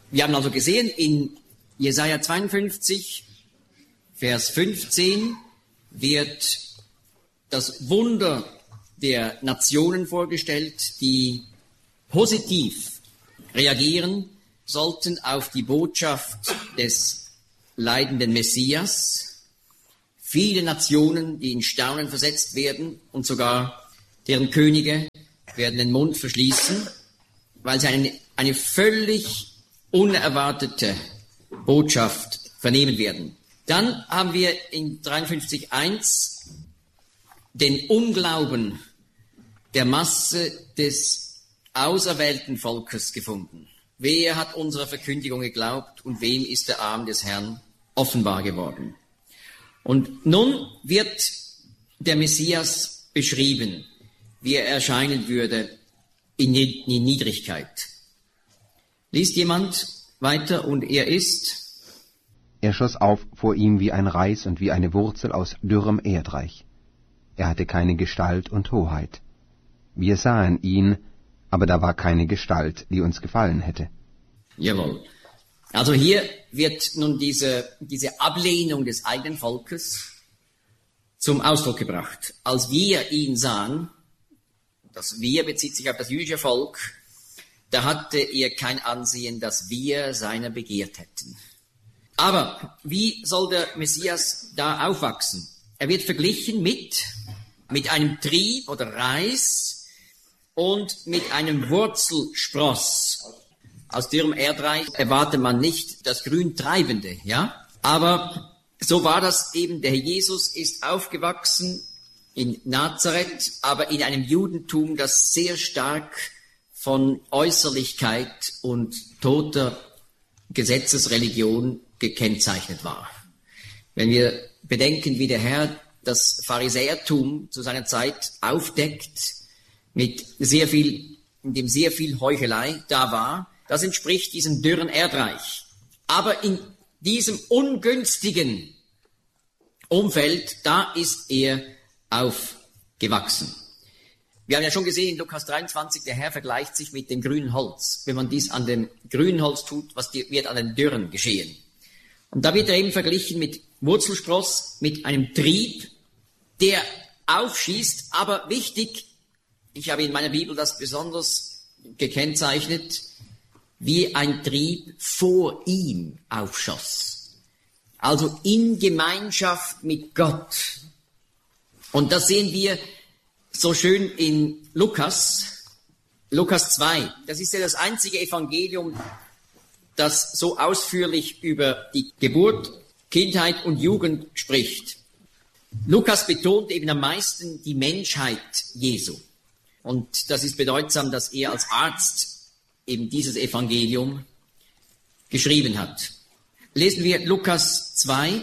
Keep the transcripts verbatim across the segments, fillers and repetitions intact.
Wir haben also gesehen, in Jesaja zweiundfünfzig, Vers fünfzehn, wird das Wunder der Nationen vorgestellt, die positiv reagieren sollten auf die Botschaft des leidenden Messias. Viele Nationen, die in Staunen versetzt werden und sogar deren Könige werden den Mund verschließen, weil sie eine, eine völlig unerwartete Botschaft vernehmen werden. Dann haben wir in dreiundfünfzig eins den Unglauben der Masse des auserwählten Volkes gefunden. Wer hat unserer Verkündigung geglaubt und wem ist der Arm des Herrn offenbar geworden? Und nun wird der Messias beschrieben, wie er erscheinen würde in Niedrigkeit. Liest jemand weiter? Und er ist? Er schoss auf vor ihm wie ein Reis und wie eine Wurzel aus dürrem Erdreich. Er hatte keine Gestalt und Hoheit. Wir sahen ihn, aber da war keine Gestalt, die uns gefallen hätte. Jawohl. Also hier wird nun diese, diese Ablehnung des eigenen Volkes zum Ausdruck gebracht. Als wir ihn sahen, das Wir bezieht sich auf das jüdische Volk, da hatte er kein Ansehen, das wir seiner begehrt hätten. Aber wie soll der Messias da aufwachsen? Er wird verglichen mit, mit einem Trieb oder Reis, und mit einem Wurzelspross. Aus dürrem Erdreich erwartet man nicht das Grüntreibende, ja? Aber so war das eben. Der Jesus ist aufgewachsen in Nazareth, aber in einem Judentum, das sehr stark von Äußerlichkeit und toter Gesetzesreligion gekennzeichnet war. Wenn wir bedenken, wie der Herr das Pharisäertum zu seiner Zeit aufdeckt, mit sehr viel, in dem sehr viel Heuchelei da war, das entspricht diesem dürren Erdreich. Aber in diesem ungünstigen Umfeld, da ist er aufgewachsen. Wir haben ja schon gesehen in Lukas dreiundzwanzig, der Herr vergleicht sich mit dem grünen Holz. Wenn man dies an dem grünen Holz tut, was wird an den Dürren geschehen? Und da wird er eben verglichen mit Wurzelspross, mit einem Trieb, der aufschießt, aber wichtig, ich habe in meiner Bibel das besonders gekennzeichnet, wie ein Trieb vor ihm aufschoss. Also in Gemeinschaft mit Gott. Und das sehen wir so schön in Lukas, Lukas zwei. Das ist ja das einzige Evangelium, das so ausführlich über die Geburt, Kindheit und Jugend spricht. Lukas betont eben am meisten die Menschheit Jesu. Und das ist bedeutsam, dass er als Arzt eben dieses Evangelium geschrieben hat. Lesen wir Lukas zwei,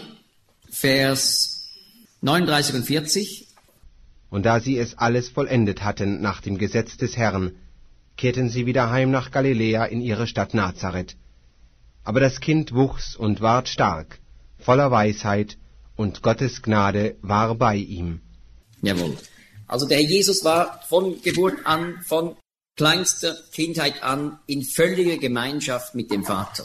Vers neununddreißig und vierzig. Und da sie es alles vollendet hatten nach dem Gesetz des Herrn, kehrten sie wieder heim nach Galiläa in ihre Stadt Nazareth. Aber das Kind wuchs und ward stark, voller Weisheit, und Gottes Gnade war bei ihm. Jawohl. Also der Herr Jesus war von Geburt an, von kleinster Kindheit an, in völliger Gemeinschaft mit dem Vater.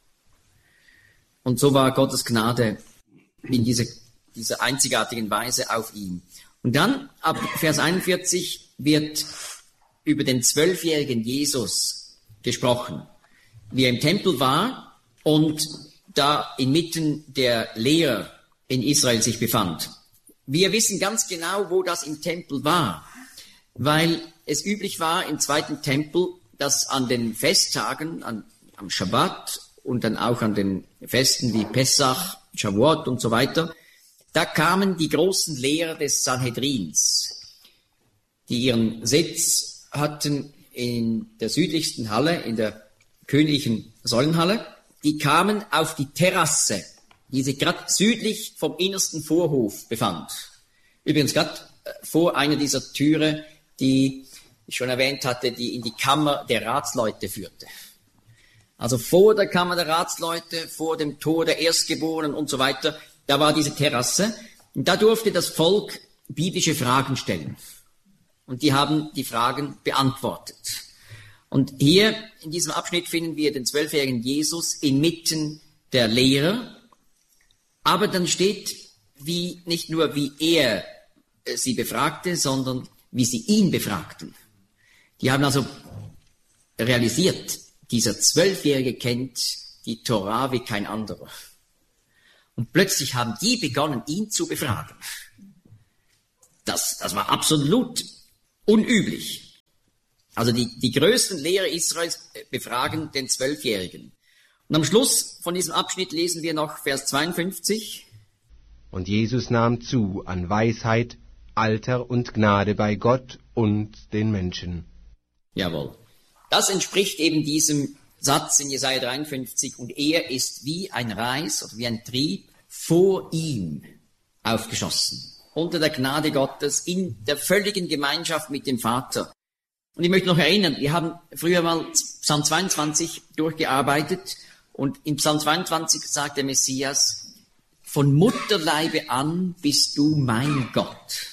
Und so war Gottes Gnade in dieser, dieser einzigartigen Weise auf ihm. Und dann, ab Vers einundvierzig, wird über den zwölfjährigen Jesus gesprochen, wie er im Tempel war und da inmitten der Lehrer in Israel sich befand. Wir wissen ganz genau, wo das im Tempel war, weil es üblich war im zweiten Tempel, dass an den Festtagen, an, am Schabbat und dann auch an den Festen wie Pessach, Shavuot und so weiter, da kamen die großen Lehrer des Sanhedrins, die ihren Sitz hatten in der südlichsten Halle, in der königlichen Säulenhalle. Die kamen auf die Terrasse, die sich gerade südlich vom innersten Vorhof befand. Übrigens gerade vor einer dieser Türe, die ich schon erwähnt hatte, die in die Kammer der Ratsleute führte. Also vor der Kammer der Ratsleute, vor dem Tor der Erstgeborenen und so weiter, da war diese Terrasse. Und da durfte das Volk biblische Fragen stellen. Und die haben die Fragen beantwortet. Und hier in diesem Abschnitt finden wir den zwölfjährigen Jesus inmitten der Lehrer. Aber dann steht, wie, nicht nur wie er sie befragte, sondern wie sie ihn befragten. Die haben also realisiert, dieser Zwölfjährige kennt die Tora wie kein anderer. Und plötzlich haben die begonnen, ihn zu befragen. Das, das war absolut unüblich. Also die, die größten Lehrer Israels befragen den Zwölfjährigen. Und am Schluss von diesem Abschnitt lesen wir noch Vers zweiundfünfzig. Und Jesus nahm zu an Weisheit, Alter und Gnade bei Gott und den Menschen. Jawohl. Das entspricht eben diesem Satz in Jesaja dreiundfünfzig. Und er ist wie ein Reis oder wie ein Trieb vor ihm aufgeschossen. Unter der Gnade Gottes, in der völligen Gemeinschaft mit dem Vater. Und ich möchte noch erinnern, wir haben früher mal Psalm zweiundzwanzig durchgearbeitet. Und in Psalm zweiundzwanzig sagt der Messias, von Mutterleibe an bist du mein Gott.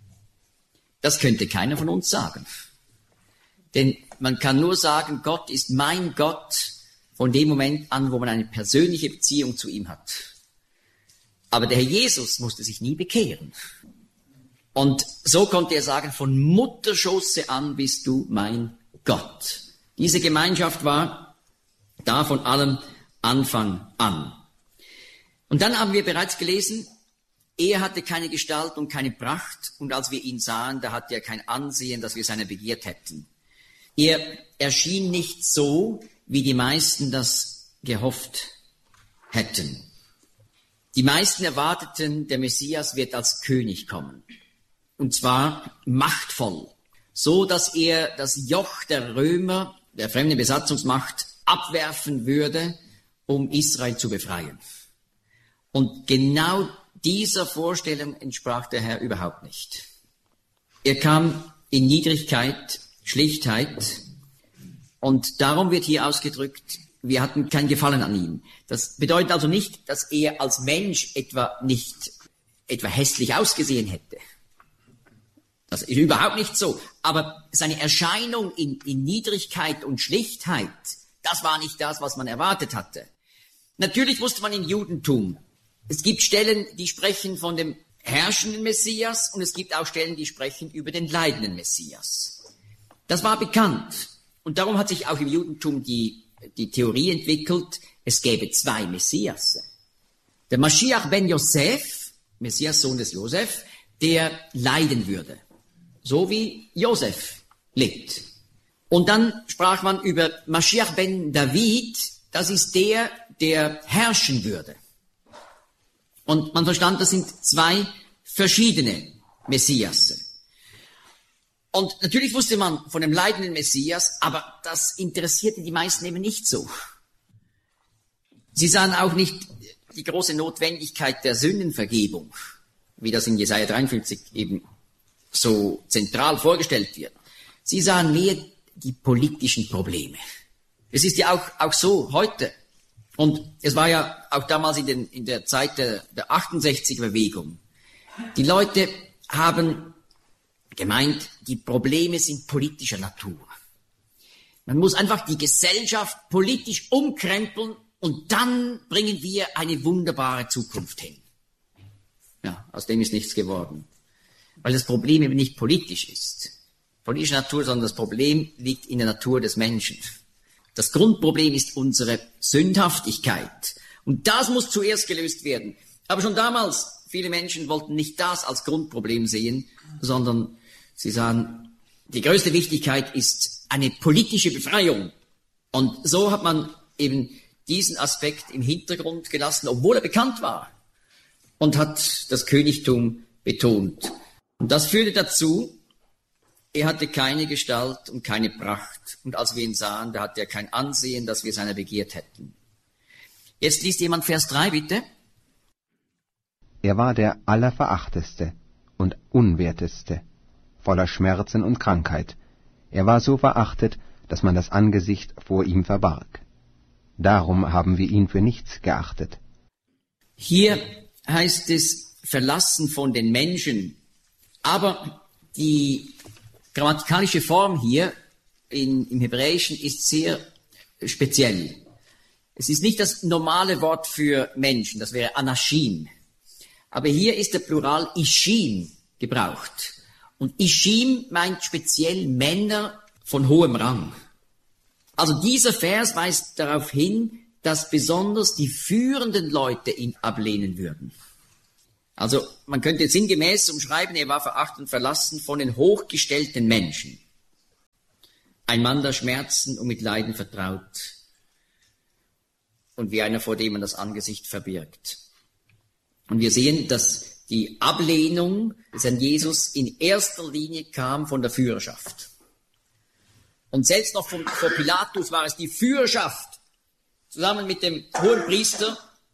Das könnte keiner von uns sagen. Denn man kann nur sagen, Gott ist mein Gott von dem Moment an, wo man eine persönliche Beziehung zu ihm hat. Aber der Herr Jesus musste sich nie bekehren. Und so konnte er sagen, von Mutterschoße an bist du mein Gott. Diese Gemeinschaft war da von allem Anfang an. Und dann haben wir bereits gelesen, er hatte keine Gestalt und keine Pracht, und als wir ihn sahen, da hatte er kein Ansehen, dass wir seiner begehrt hätten. Er erschien nicht so, wie die meisten das gehofft hätten. Die meisten erwarteten, der Messias wird als König kommen. Und zwar machtvoll, so dass er das Joch der Römer, der fremden Besatzungsmacht, abwerfen würde, um Israel zu befreien. Und genau dieser Vorstellung entsprach der Herr überhaupt nicht. Er kam in Niedrigkeit, Schlichtheit, und darum wird hier ausgedrückt, wir hatten kein Gefallen an ihm. Das bedeutet also nicht, dass er als Mensch etwa nicht etwa hässlich ausgesehen hätte. Das ist überhaupt nicht so. Aber seine Erscheinung in, in Niedrigkeit und Schlichtheit, das war nicht das, was man erwartet hatte. Natürlich wusste man im Judentum, es gibt Stellen, die sprechen von dem herrschenden Messias, und es gibt auch Stellen, die sprechen über den leidenden Messias. Das war bekannt. Und darum hat sich auch im Judentum die, die Theorie entwickelt, es gäbe zwei Messiasse. Der Mashiach ben Joseph, Messias Sohn des Josef, der leiden würde. So wie Josef litt. Und dann sprach man über Mashiach ben David, das ist der, der herrschen würde. Und man verstand, das sind zwei verschiedene Messiasse. Und natürlich wusste man von dem leidenden Messias, aber das interessierte die meisten eben nicht so. Sie sahen auch nicht die große Notwendigkeit der Sündenvergebung, wie das in Jesaja dreiundfünfzig eben so zentral vorgestellt wird. Sie sahen mehr die politischen Probleme. Es ist ja auch, auch so heute. Und es war ja auch damals in, den, in der Zeit der, der achtundsechziger-Bewegung. Die Leute haben gemeint, die Probleme sind politischer Natur. Man muss einfach die Gesellschaft politisch umkrempeln und dann bringen wir eine wunderbare Zukunft hin. Ja, aus dem ist nichts geworden. Weil das Problem eben nicht politisch ist. Politische Natur, sondern das Problem liegt in der Natur des Menschen. Das Grundproblem ist unsere Sündhaftigkeit. Und das muss zuerst gelöst werden. Aber schon damals, viele Menschen wollten nicht das als Grundproblem sehen, sondern sie sahen, die größte Wichtigkeit ist eine politische Befreiung. Und so hat man eben diesen Aspekt im Hintergrund gelassen, obwohl er bekannt war, und hat das Königtum betont. Und das führte dazu, er hatte keine Gestalt und keine Pracht. Und als wir ihn sahen, da hatte er kein Ansehen, dass wir seiner begehrt hätten. Jetzt liest jemand Vers drei, bitte. Er war der Allerverachteste und Unwerteste, voller Schmerzen und Krankheit. Er war so verachtet, dass man das Angesicht vor ihm verbarg. Darum haben wir ihn für nichts geachtet. Hier heißt es, verlassen von den Menschen. Aber die grammatikalische Form hier in, im Hebräischen ist sehr speziell. Es ist nicht das normale Wort für Menschen, das wäre Anashim. Aber hier ist der Plural Ishim gebraucht. Und Ishim meint speziell Männer von hohem Rang. Also dieser Vers weist darauf hin, dass besonders die führenden Leute ihn ablehnen würden. Also man könnte sinngemäß umschreiben, er war verachtet und verlassen von den hochgestellten Menschen. Ein Mann der Schmerzen und mit Leiden vertraut und wie einer, vor dem man das Angesicht verbirgt. Und wir sehen, dass die Ablehnung des Herrn Jesus in erster Linie kam von der Führerschaft. Und selbst noch von, von Pilatus war es die Führerschaft, zusammen mit dem Hohenpriester,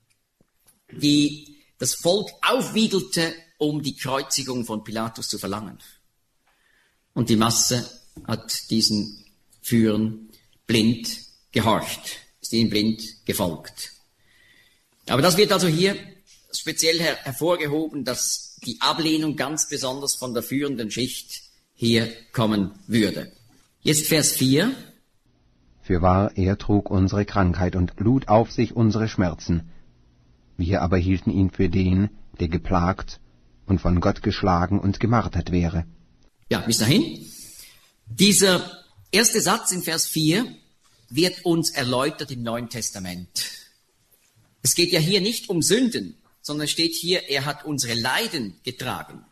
die das Volk aufwiegelte, um die Kreuzigung von Pilatus zu verlangen. Und die Masse hat diesen Führern blind gehorcht, ist ihnen blind gefolgt. Aber das wird also hier speziell her- hervorgehoben, dass die Ablehnung ganz besonders von der führenden Schicht hier kommen würde. Jetzt Vers vier. Fürwahr, er trug unsere Krankheit und lud auf sich unsere Schmerzen. Wir aber hielten ihn für den, der geplagt und von Gott geschlagen und gemartert wäre. Ja, bis dahin. Dieser erste Satz in Vers vier wird uns erläutert im Neuen Testament. Es geht ja hier nicht um Sünden, sondern steht hier, er hat unsere Leiden getragen.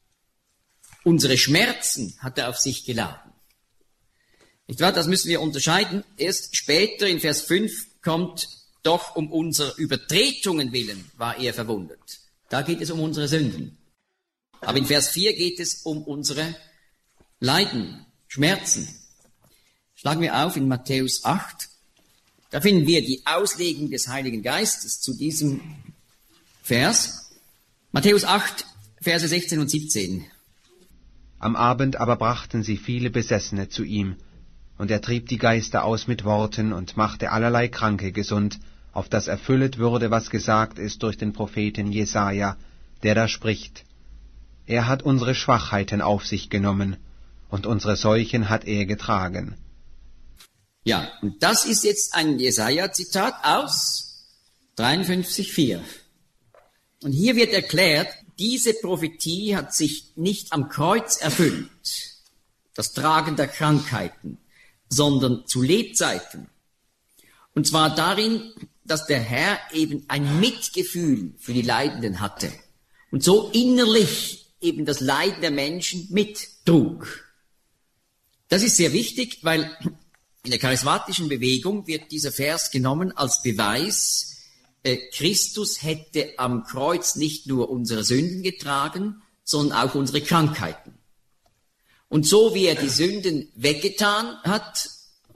Unsere Schmerzen hat er auf sich geladen. Nicht wahr? Das müssen wir unterscheiden. Erst später in Vers fünf kommt, doch um unserer Übertretungen willen war er verwundet. Da geht es um unsere Sünden. Aber in Vers vier geht es um unsere Leiden, Schmerzen. Schlagen wir auf in Matthäus acht. Da finden wir die Auslegung des Heiligen Geistes zu diesem Vers. Matthäus acht, Verse sechzehn und siebzehn. Am Abend aber brachten sie viele Besessene zu ihm, und er trieb die Geister aus mit Worten und machte allerlei Kranke gesund, auf das erfüllet würde, was gesagt ist durch den Propheten Jesaja, der da spricht: Er hat unsere Schwachheiten auf sich genommen, und unsere Seuchen hat er getragen. Ja, und das ist jetzt ein Jesaja-Zitat aus dreiundfünfzig vier. Und hier wird erklärt, diese Prophetie hat sich nicht am Kreuz erfüllt, das Tragen der Krankheiten, sondern zu Lebzeiten. Und zwar darin, dass der Herr eben ein Mitgefühl für die Leidenden hatte und so innerlich eben das Leiden der Menschen mittrug. Das ist sehr wichtig, weil in der charismatischen Bewegung wird dieser Vers genommen als Beweis, äh, Christus hätte am Kreuz nicht nur unsere Sünden getragen, sondern auch unsere Krankheiten. Und so wie er die Sünden weggetan hat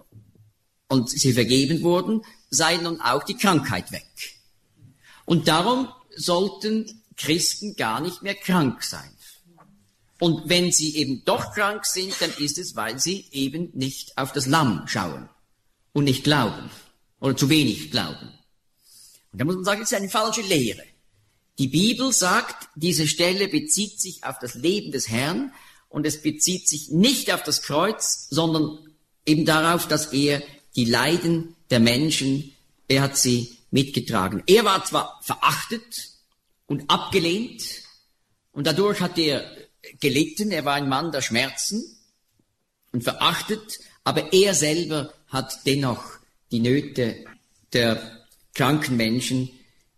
und sie vergeben wurden, sei nun auch die Krankheit weg. Und darum sollten Christen gar nicht mehr krank sein. Und wenn sie eben doch krank sind, dann ist es, weil sie eben nicht auf das Lamm schauen und nicht glauben oder zu wenig glauben. Und da muss man sagen, das ist eine falsche Lehre. Die Bibel sagt, diese Stelle bezieht sich auf das Leben des Herrn und es bezieht sich nicht auf das Kreuz, sondern eben darauf, dass er die Leiden der Menschen, er hat sie mitgetragen. Er war zwar verachtet und abgelehnt und dadurch hat er gelitten, er war ein Mann der Schmerzen und verachtet, aber er selber hat dennoch die Nöte der kranken Menschen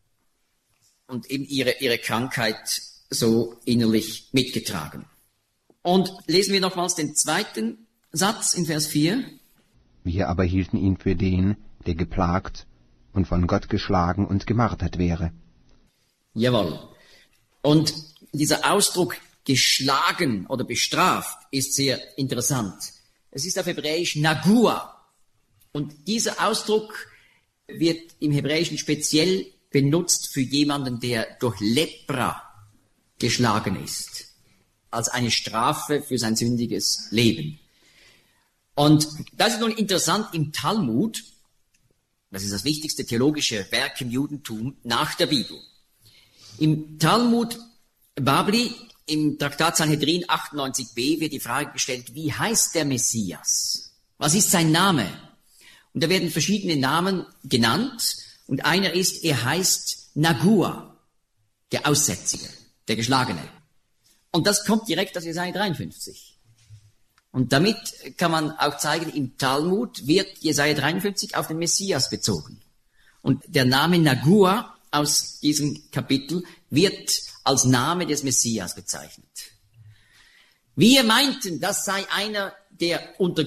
und eben ihre, ihre Krankheit so innerlich mitgetragen. Und lesen wir nochmals den zweiten Satz in Vers vier. Wir aber hielten ihn für den, der geplagt und von Gott geschlagen und gemartert wäre. Jawohl. Und dieser Ausdruck geschlagen oder bestraft ist sehr interessant. Es ist auf Hebräisch Nagua. Und dieser Ausdruck wird im Hebräischen speziell benutzt für jemanden, der durch Lepra geschlagen ist, als eine Strafe für sein sündiges Leben. Und das ist nun interessant im Talmud, das ist das wichtigste theologische Werk im Judentum nach der Bibel. Im Talmud Babli, im Traktat Sanhedrin achtundneunzig b, wird die Frage gestellt, wie heißt der Messias? Was ist sein Name? Und da werden verschiedene Namen genannt. Und einer ist, er heißt Nagua, der Aussätzige, der Geschlagene. Und das kommt direkt aus Jesaja dreiundfünfzig. Und damit kann man auch zeigen, im Talmud wird Jesaja dreiundfünfzig auf den Messias bezogen. Und der Name Nagua aus diesem Kapitel wird als Name des Messias bezeichnet. Wir meinten, das sei einer, der unter